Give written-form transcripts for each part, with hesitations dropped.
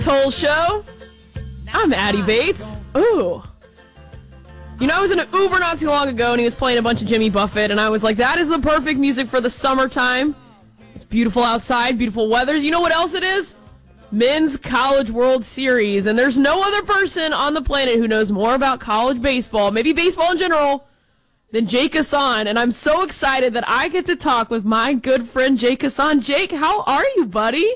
Whole show. I'm Addie Bates. Ooh. You know, I was in an Uber not too long ago, and he was playing a bunch of Jimmy Buffett, and I was like, that is the perfect music for the summertime. It's beautiful outside, beautiful weather. You know what else it is? Men's College World Series, and there's no other person on the planet who knows more about college baseball, maybe baseball in general, than Jake Hassan, and I'm so excited that I get to talk with my good friend Jake Hassan. Jake, how are you, buddy?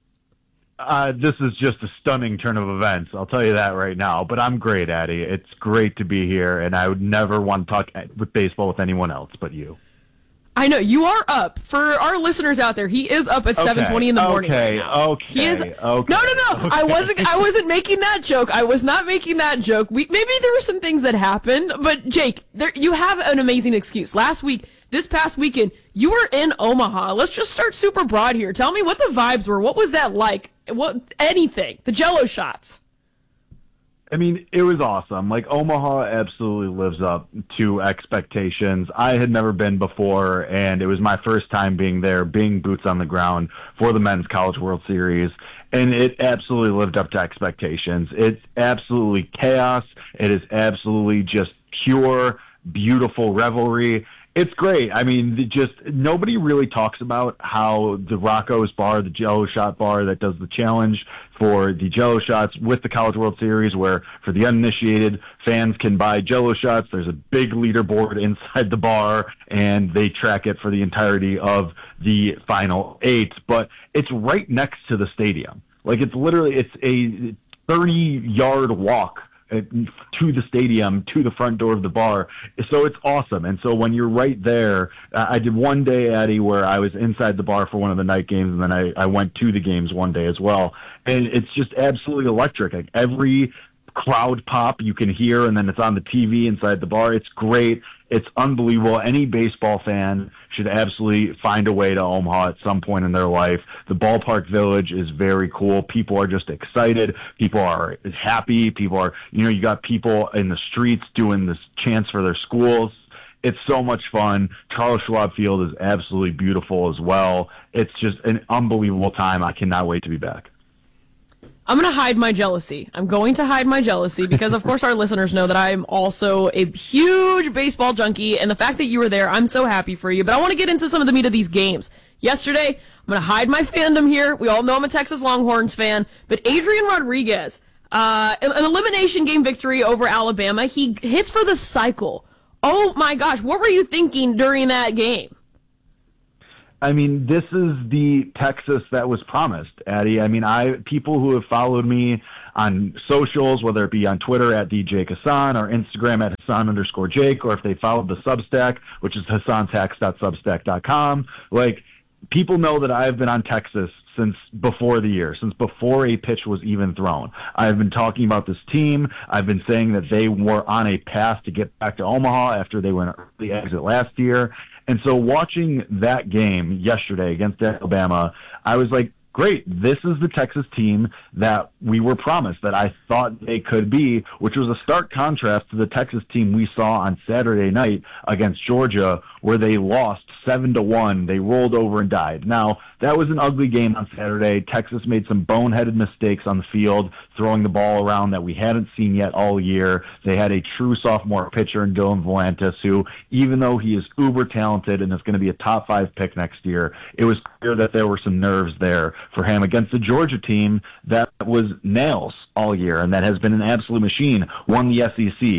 This is just a stunning turn of events. I'll tell you that right now. But I'm great, Addie. It's great to be here, and I would never want to talk with baseball with anyone else but you. I know. You are up. For our listeners out there, he is up at 7:20 in the morning. Okay. He is. No. I wasn't making that joke. I was not making that joke. Maybe there were some things that happened, but Jake, you have an amazing excuse. This past weekend, you were in Omaha. Let's just start super broad here. Tell me what the vibes were. What was that like? Anything. The Jello shots. I mean, it was awesome. Like, Omaha absolutely lives up to expectations. I had never been before, and it was my first time being there, being boots on the ground for the Men's College World Series, and it absolutely lived up to expectations. It's absolutely chaos. It is absolutely just pure, beautiful revelry. It's great. I mean, nobody really talks about how the Rocco's bar, the Jello shot bar that does the challenge for the Jello shots with the College World Series, where for the uninitiated, fans can buy Jello shots. There's a big leaderboard inside the bar, and they track it for the entirety of the final 8. But it's right next to the stadium. Like, it's a 30-yard walk to the stadium, to the front door of the bar. So it's awesome. And so when you're right there, I did one day, Addie, where I was inside the bar for one of the night games, and then I went to the games one day as well. And it's just absolutely electric. Like, every crowd pop you can hear, and then it's on the TV inside the bar. It's great. It's unbelievable. Any baseball fan should absolutely find a way to Omaha at some point in their life. The ballpark village is very cool. People are just excited. People are happy. People are, you got people in the streets doing this chants for their schools. It's so much fun. Charles Schwab Field is absolutely beautiful as well. It's just an unbelievable time. I cannot wait to be back. I'm going to hide my jealousy. I'm going to hide my jealousy because, of course, our listeners know that I'm also a huge baseball junkie, and the fact that you were there, I'm so happy for you. But I want to get into some of the meat of these games. Yesterday, I'm going to hide my fandom here. We all know I'm a Texas Longhorns fan, but Adrian Rodriguez, an elimination game victory over Alabama, he hits for the cycle. Oh, my gosh. What were you thinking during that game? I mean, this is the Texas that was promised, Addie. I mean, people who have followed me on socials, whether it be on Twitter at @DJakeHassan or Instagram at Hassan_Jake, or if they followed the Substack, which is HassanTax.substack.com, like, people know that I've been on Texas since before the year, since before a pitch was even thrown. I've been talking about this team. I've been saying that they were on a path to get back to Omaha after they went early exit last year. And so watching that game yesterday against Alabama, I was like, great, this is the Texas team that we were promised, that I thought they could be, which was a stark contrast to the Texas team we saw on Saturday night against Georgia, where they lost 7-1. They rolled over and died. Now, that was an ugly game on Saturday. Texas made some boneheaded mistakes on the field, throwing the ball around that we hadn't seen yet all year. They had a true sophomore pitcher in Dylan Volantis, who, even though he is uber talented and is going to be a top 5 pick next year, it was clear that there were some nerves there for him against the Georgia team that was nails all year and that has been an absolute machine, won the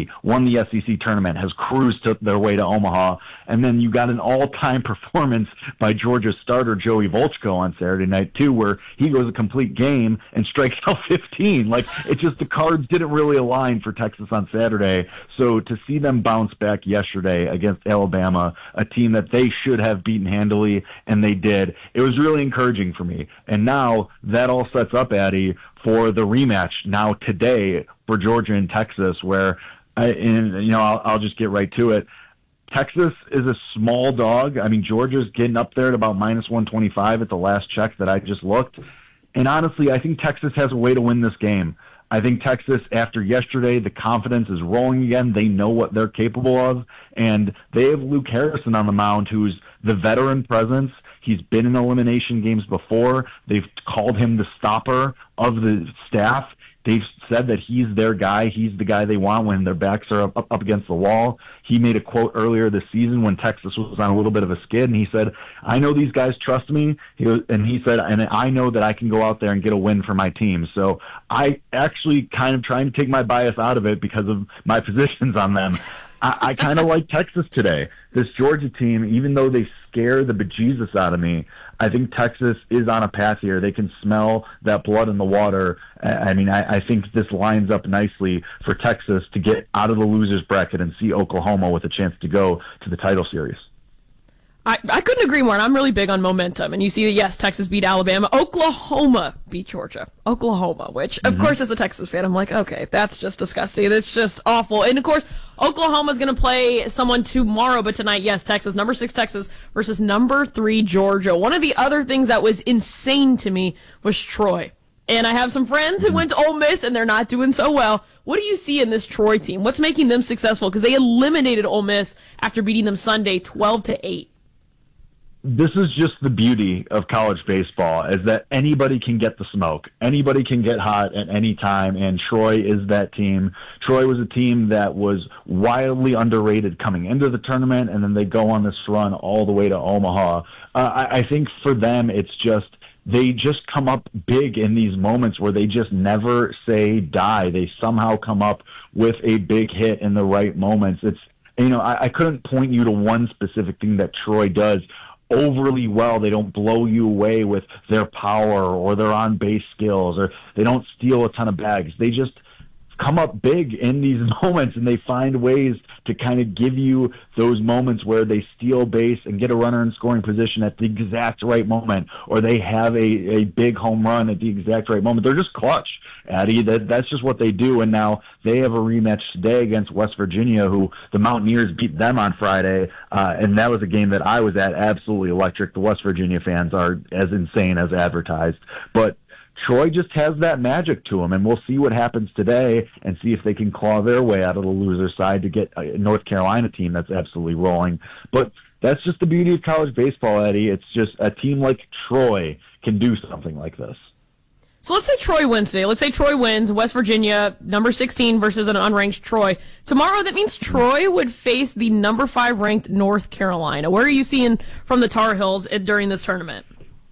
SEC tournament, has cruised to their way to Omaha, and then you got an all-time performance by Georgia's starter Joey Volchko on Saturday night too, where he goes a complete game and strikes out 15. Like, it just, the cards didn't really align for Texas on Saturday. So to see them bounce back yesterday against Alabama, a team that they should have beaten handily, and they did, it was really encouraging for me. And now that all sets up, Addie, for the rematch now today for Georgia and Texas, where I'll just get right to it. Texas is a small dog. I mean, Georgia's getting up there at about -125 at the last check that I just looked. And honestly, I think Texas has a way to win this game. I think Texas, after yesterday, the confidence is rolling again. They know what they're capable of. And they have Luke Harrison on the mound, who's the veteran presence. He's been in elimination games before. They've called him the stopper of the staff. They've said that he's their guy. He's the guy they want when their backs are up against the wall. He made a quote earlier this season when Texas was on a little bit of a skid, and he said, I know these guys trust me. He said, and I know that I can go out there and get a win for my team. So I actually kind of trying to take my bias out of it because of my positions on them. I kind of like Texas today. This Georgia team, even though they scare the bejesus out of me, I think Texas is on a path here. They can smell that blood in the water. I mean, I think this lines up nicely for Texas to get out of the losers bracket and see Oklahoma with a chance to go to the title series. I couldn't agree more, and I'm really big on momentum. And you see that, yes, Texas beat Alabama. Oklahoma beat Georgia. Oklahoma, which, of course, as a Texas fan, I'm like, okay, that's just disgusting. That's just awful. And, of course, Oklahoma's going to play someone tomorrow, but tonight, yes, Texas, number 6 Texas versus number 3 Georgia. One of the other things that was insane to me was Troy. And I have some friends who went to Ole Miss, and they're not doing so well. What do you see in this Troy team? What's making them successful? Because they eliminated Ole Miss after beating them Sunday 12-8. This is just the beauty of college baseball, is that anybody can get the smoke. Anybody can get hot at any time, and Troy is that team. Troy was a team that was wildly underrated coming into the tournament, and then they go on this run all the way to Omaha. I think for them, it's just they just come up big in these moments where they just never say die. They somehow come up with a big hit in the right moments. It's, you know, I couldn't point you to one specific thing that Troy does overly well. They don't blow you away with their power or their on-base skills, or they don't steal a ton of bags. They just come up big in these moments, and they find ways to kind of give you those moments where they steal base and get a runner in scoring position at the exact right moment, or they have a big home run at the exact right moment. They're just clutch, Addie. That's just what they do. And now they have a rematch today against West Virginia, who the Mountaineers beat them on Friday, and that was a game that I was at, absolutely electric. The West Virginia fans are as insane as advertised. But Troy just has that magic to him, and we'll see what happens today and see if they can claw their way out of the loser side to get a North Carolina team that's absolutely rolling. But that's just the beauty of college baseball, Eddie. It's just a team like Troy can do something like this. So let's say Troy wins today. Let's say Troy wins, West Virginia, number 16 versus an unranked Troy. Tomorrow, that means Troy would face the number 5 ranked North Carolina. Where are you seeing from the Tar Heels during this tournament?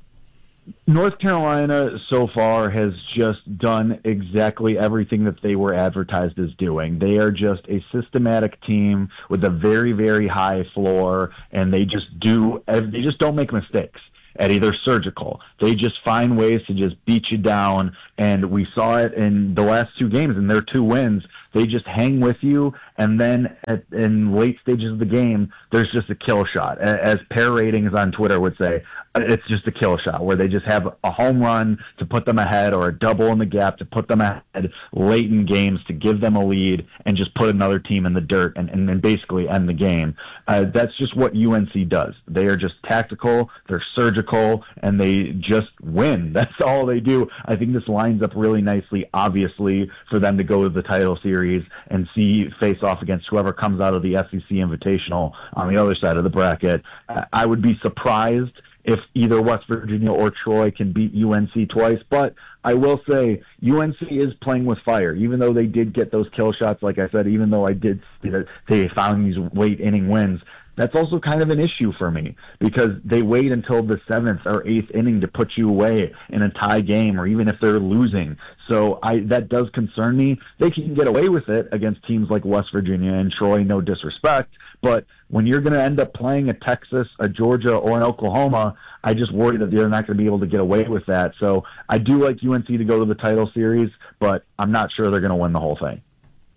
North Carolina so far has just done exactly everything that they were advertised as doing. They are just a systematic team with a very, very high floor, and they just don't make mistakes. Eddie, they're surgical. They just find ways to just beat you down, and we saw it in the last 2 games, and their 2 wins. They just hang with you, and then in late stages of the game, there's just a kill shot. As pair ratings on Twitter would say, it's just a kill shot where they just have a home run to put them ahead or a double in the gap to put them ahead late in games to give them a lead and just put another team in the dirt and basically end the game. That's just what UNC does. They are just tactical, they're surgical, and they just win. That's all they do. I think this lines up really nicely, obviously, for them to go to the title series and see face off against whoever comes out of the SEC Invitational on the other side of the bracket. I would be surprised if either West Virginia or Troy can beat UNC twice. But I will say UNC is playing with fire, even though they did get those kill shots, like I said, even though I did see that they found these late inning wins. That's also kind of an issue for me because they wait until the 7th or 8th inning to put you away in a tie game or even if they're losing. So that does concern me. They can get away with it against teams like West Virginia and Troy, no disrespect. But when you're going to end up playing a Texas, a Georgia, or an Oklahoma, I just worry that they're not going to be able to get away with that. So I do like UNC to go to the title series, but I'm not sure they're going to win the whole thing.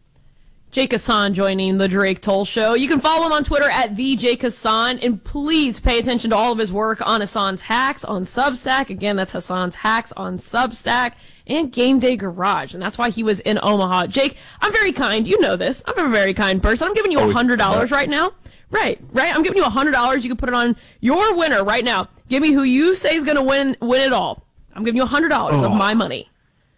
Jake Hassan joining the Drake Toll Show. You can follow him on Twitter at @TheJakeHassan, and please pay attention to all of his work on Hassan's Hacks on Substack. Again, that's Hassan's Hacks on Substack and Game Day Garage, and that's why he was in Omaha. Jake, I'm very kind. You know this. I'm a very kind person. I'm giving you $100 right now. Right. I'm giving you $100. You can put it on your winner right now. Give me who you say is going to win it all. I'm giving you $100 of my money.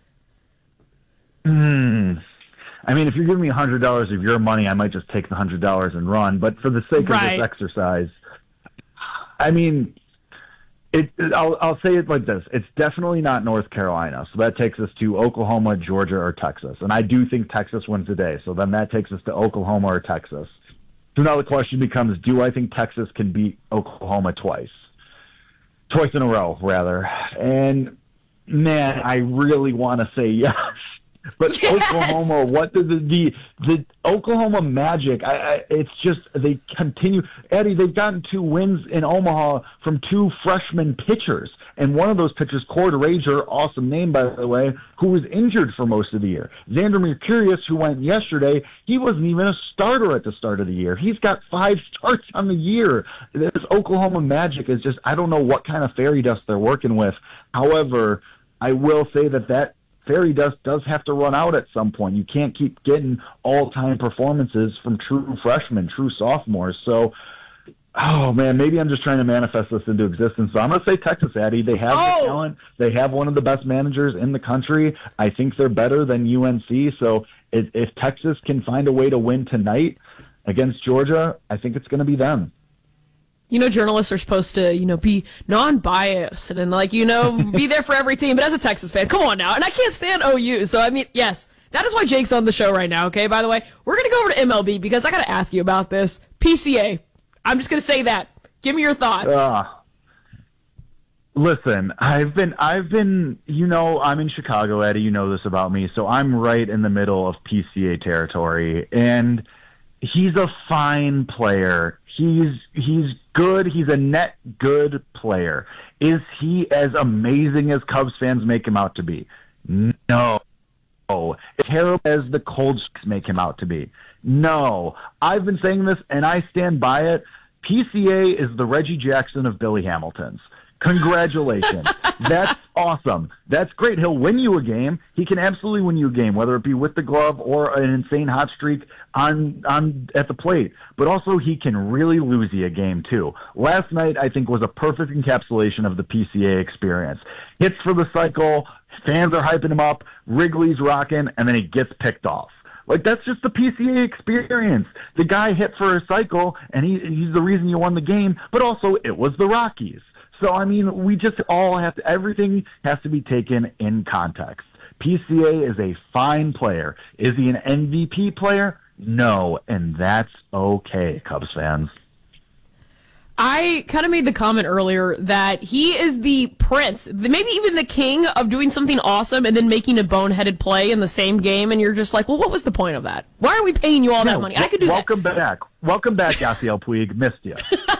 I mean, if you're giving me $100 of your money, I might just take the $100 and run. But for the sake of this exercise, I mean, I'll say it like this. It's definitely not North Carolina. So that takes us to Oklahoma, Georgia, or Texas. And I do think Texas wins today. So then that takes us to Oklahoma or Texas. So now the question becomes, do I think Texas can beat Oklahoma twice? Twice in a row, rather. And, man, I really want to say yes. But yes! Oklahoma, what the Oklahoma Magic? It's just they continue. Eddie, they've gotten 2 wins in Omaha from 2 freshman pitchers, and one of those pitchers, Cord Rager, awesome name by the way, who was injured for most of the year. Xander Mercurius, who went yesterday, he wasn't even a starter at the start of the year. He's got 5 starts on the year. This Oklahoma Magic is just, I don't know what kind of fairy dust they're working with. However, I will say that fairy dust does have to run out at some point. You can't keep getting all-time performances from true freshmen, true sophomores. So, oh, man, maybe I'm just trying to manifest this into existence. So I'm going to say Texas, Addie. They have the talent. They have one of the best managers in the country. I think they're better than UNC. So if Texas can find a way to win tonight against Georgia, I think it's going to be them. Journalists are supposed to, be non-biased and, be there for every team. But as a Texas fan, come on now. And I can't stand OU. So, yes, that is why Jake's on the show right now, okay? By the way, we're going to go over to MLB because I got to ask you about this. PCA. I'm just going to say that. Give me your thoughts. Listen, I've been, I'm in Chicago, Eddie. You know this about me. So I'm right in the middle of PCA territory. And he's a fine player. He's good. He's a net good player. Is he as amazing as Cubs fans make him out to be? No. As terrible as the Colts make him out to be? No. I've been saying this, and I stand by it. PCA is the Reggie Jackson of Billy Hamilton's. Congratulations. That's awesome. That's great. He'll win you a game. He can absolutely win you a game, whether it be with the glove or an insane hot streak on at the plate. But also he can really lose you a game too. Last night I think was a perfect encapsulation of the PCA experience. Hits for the cycle, fans are hyping him up, Wrigley's rocking, and then he gets picked off. Like, that's just the PCA experience. The guy hit for a cycle, and he's the reason you won the game, but also it was the Rockies. So, we just all have to, everything has to be taken in context. PCA is a fine player. Is he an MVP player? No, and that's okay, Cubs fans. I kind of made the comment earlier that he is the prince, maybe even the king of doing something awesome and then making a boneheaded play in the same game, and you're just like, well, what was the point of that? Why are we paying you all that money? I could do welcome that. Welcome back, Yasiel Puig. Missed you.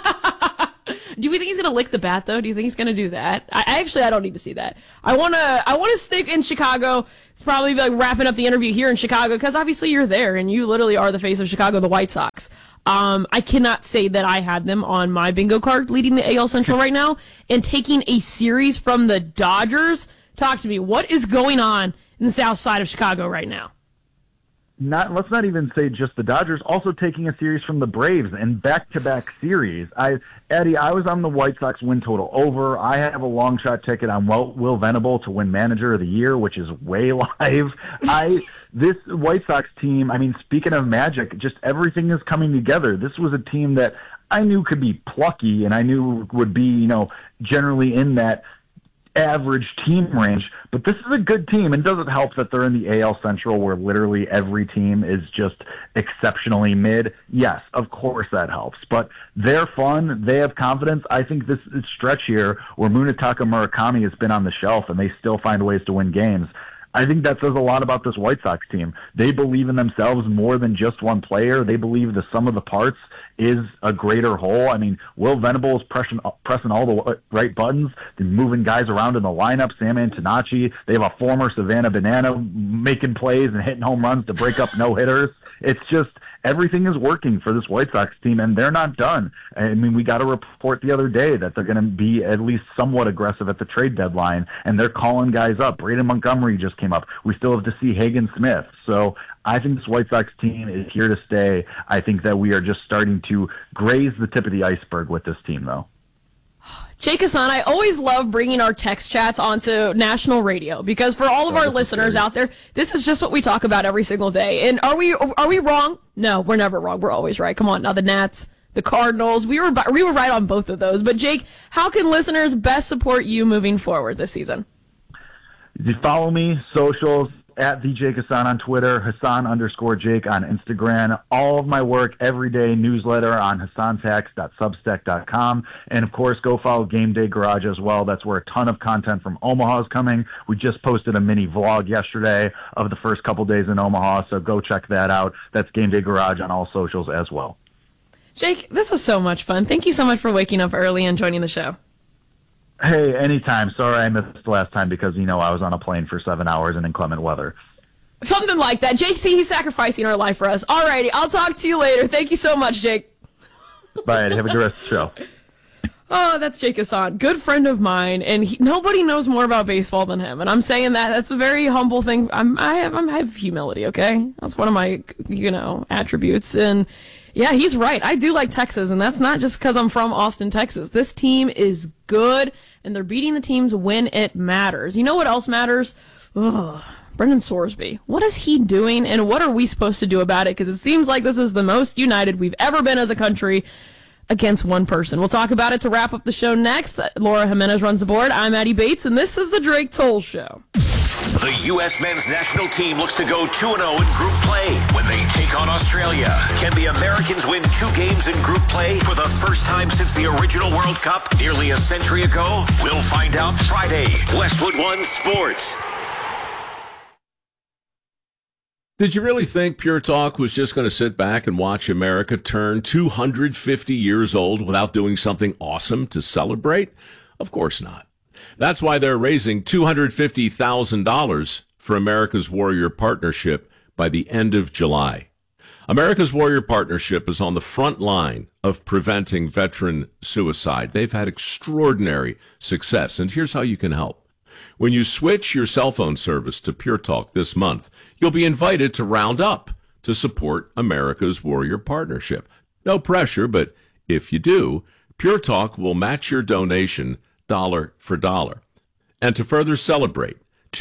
Do we think he's going to lick the bat, though? Do you think he's going to do that? I don't need to see that. I want to stick in Chicago. It's probably like wrapping up the interview here in Chicago because obviously you're there and you literally are the face of Chicago, the White Sox. I cannot say that I had them on my bingo card leading the AL Central right now and taking a series from the Dodgers. Talk to me. What is going on in the south side of Chicago right now? Let's not even say just the Dodgers, also taking a series from the Braves and back-to-back series. Eddie, I was on the White Sox win total over. I have a long shot ticket on Will Venable to win Manager of the Year, which is way live. This White Sox team, speaking of magic, just everything is coming together. This was a team that I knew could be plucky and I knew would be, generally in that average team range, but this is a good team, and does it help that they're in the AL Central where literally every team is just exceptionally mid? Yes, of course that helps, but they're fun, they have confidence. I think this stretch here where Munetaka Murakami has been on the shelf and they still find ways to win games, I think that says a lot about this White Sox team. They believe in themselves more than just one player. They believe the sum of the parts is a greater whole. Will Venable is pressing all the right buttons, moving guys around in the lineup. Sam Antonacci, they have a former Savannah Banana making plays and hitting home runs to break up no-hitters. It's just everything is working for this White Sox team, and they're not done. We got a report the other day that they're going to be at least somewhat aggressive at the trade deadline, and they're calling guys up. Braden Montgomery just came up. We still have to see Hagen Smith. So I think this White Sox team is here to stay. I think that we are just starting to graze the tip of the iceberg with this team, though. Jake Hassan, I always love bringing our text chats onto national radio because for all of our listeners out there, this is just what we talk about every single day. And are we wrong? No, we're never wrong. We're always right. Come on, now the Nats, the Cardinals. We were right on both of those. But Jake, how can listeners best support you moving forward this season? You follow me, socials, at the Jake Hassan on Twitter, Hassan_Jake on Instagram. All of my work, everyday newsletter on HassanTax.substack.com. And of course, go follow Game Day Garage as well. That's where a ton of content from Omaha is coming. We just posted a mini vlog yesterday of the first couple days in Omaha, so go check that out. That's Game Day Garage on all socials as well. Jake, this was so much fun. Thank you so much for waking up early and joining the show. Hey, anytime. Sorry I missed the last time because, I was on a plane for 7 hours in inclement weather. Something like that. Jake, see, he's sacrificing our life for us. All righty, I'll talk to you later. Thank you so much, Jake. Bye. Have a good rest of the show. Oh, that's Jake Hassan, good friend of mine, and nobody knows more about baseball than him. And I'm saying that's a very humble thing. I have humility, okay? That's one of my, attributes. And yeah, he's right. I do like Texas, and that's not just because I'm from Austin, Texas. This team is good, and they're beating the teams when it matters. You know what else matters? Ugh. Brendan Sorsby. What is he doing, and what are we supposed to do about it? Because it seems like this is the most united we've ever been as a country against one person. We'll talk about it to wrap up the show next. Laura Jimenez runs the board. I'm Addie Bates, and this is the Drake Toll Show. The U.S. men's national team looks to go 2-0 in group play when they take on Australia. Can the Americans win 2 games in group play for the first time since the original World Cup nearly a century ago? We'll find out Friday. Westwood One Sports. Did you really think Pure Talk was just going to sit back and watch America turn 250 years old without doing something awesome to celebrate? Of course not. That's why they're raising $250,000 for America's Warrior Partnership by the end of July. America's Warrior Partnership is on the front line of preventing veteran suicide. They've had extraordinary success, and here's how you can help. When you switch your cell phone service to Pure Talk this month, you'll be invited to round up to support America's Warrior Partnership. No pressure, but if you do, Pure Talk will match your donation dollar for dollar. And to further celebrate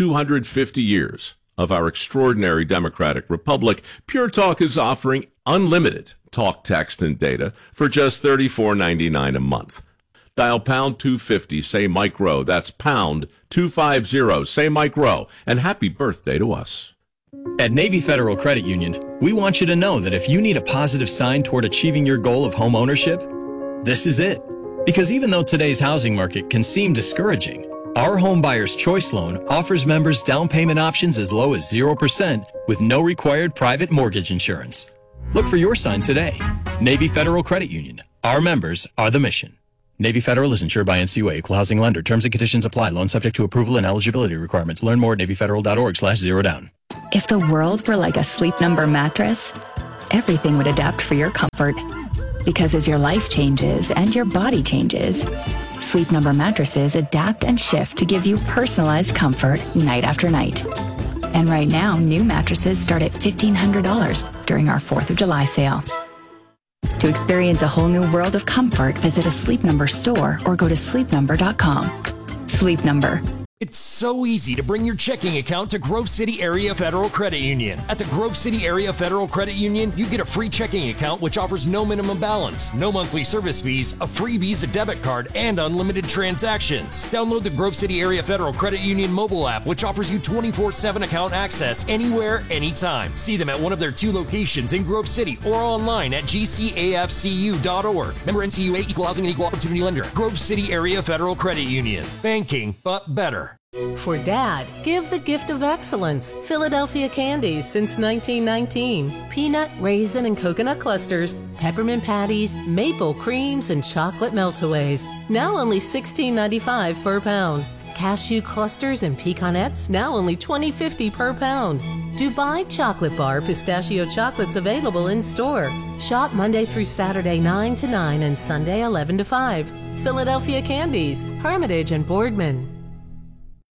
250 years of our extraordinary democratic republic, Pure Talk is offering unlimited talk, text, and data for just $34.99 a month. Dial pound 250, say Mike Rowe. That's pound 250, say Mike Rowe. And happy birthday to us. At Navy Federal Credit Union, we want you to know that if you need a positive sign toward achieving your goal of home ownership, this is it. Because even though today's housing market can seem discouraging, our Home Buyer's Choice Loan offers members down payment options as low as 0% with no required private mortgage insurance. Look for your sign today. Navy Federal Credit Union. Our members are the mission. Navy Federal is insured by NCUA, equal housing lender. Terms and conditions apply. Loan subject to approval and eligibility requirements. Learn more at NavyFederal.org/zerodown. If the world were like a Sleep Number mattress, everything would adapt for your comfort. Because as your life changes and your body changes, Sleep Number mattresses adapt and shift to give you personalized comfort night after night. And right now, new mattresses start at $1,500 during our 4th of July sale. To experience a whole new world of comfort, visit a Sleep Number store or go to sleepnumber.com. Sleep Number. It's so easy to bring your checking account to Grove City Area Federal Credit Union. At the Grove City Area Federal Credit Union, you get a free checking account which offers no minimum balance, no monthly service fees, a free Visa debit card, and unlimited transactions. Download the Grove City Area Federal Credit Union mobile app, which offers you 24/7 account access anywhere, anytime. See them at one of their 2 locations in Grove City or online at gcafcu.org. Member NCUA, Equal Housing and Equal Opportunity Lender. Grove City Area Federal Credit Union. Banking, but better. For Dad, give the gift of excellence. Philadelphia Candies since 1919. Peanut, raisin, and coconut clusters, peppermint patties, maple creams, and chocolate meltaways. Now only $16.95 per pound. Cashew clusters and pecanettes, now only $20.50 per pound. Dubai Chocolate Bar pistachio chocolates available in store. Shop Monday through Saturday 9 to 9 and Sunday 11 to 5. Philadelphia Candies, Hermitage and Boardman.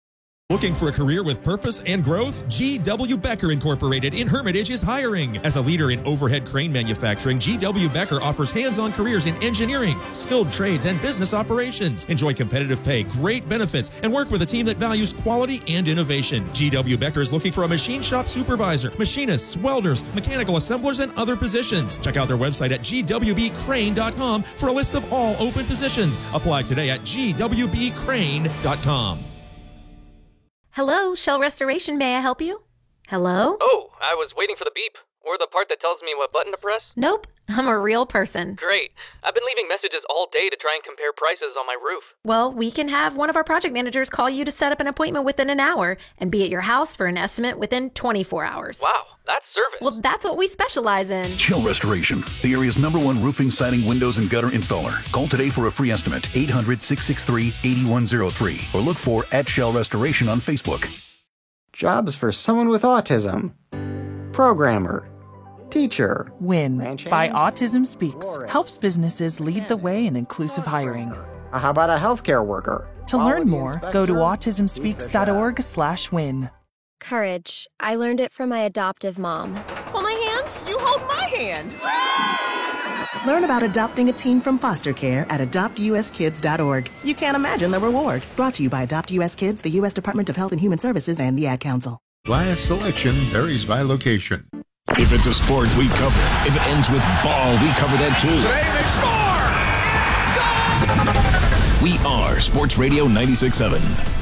Looking for a career with purpose and growth? G.W. Becker Incorporated in Hermitage is hiring. As a leader in overhead crane manufacturing, G.W. Becker offers hands-on careers in engineering, skilled trades, and business operations. Enjoy competitive pay, great benefits, and work with a team that values quality and innovation. G.W. Becker is looking for a machine shop supervisor, machinists, welders, mechanical assemblers, and other positions. Check out their website at gwbcrane.com for a list of all open positions. Apply today at gwbcrane.com. Hello, Shell Restoration. May I help you? Hello? Oh, I was waiting for the beep. Or the part that tells me what button to press. Nope, I'm a real person. Great. I've been leaving messages all day to try and compare prices on my roof. Well, we can have one of our project managers call you to set up an appointment within an hour and be at your house for an estimate within 24 hours. Wow, that's service. Well, that's what we specialize in. Shell Restoration, the area's #1 roofing, siding, windows, and gutter installer. Call today for a free estimate, 800-663-8103, or look for @Shell Restoration on Facebook. Jobs for someone with autism. Programmer. Teacher. WIN by Autism Speaks helps businesses lead the way in inclusive hiring. How about a healthcare worker? To learn more, go to autismspeaks.org/win. Courage. I learned it from my adoptive mom. Hold my hand. You hold my hand. Learn about adopting a teen from foster care at adoptuskids.org. You can't imagine the reward. Brought to you by Adopt US Kids, the U.S. Department of Health and Human Services, and the Ad Council. Class selection varies by location. If it's a sport, we cover it. If it ends with ball, we cover that too. Today they score! We are Sports Radio 96.7.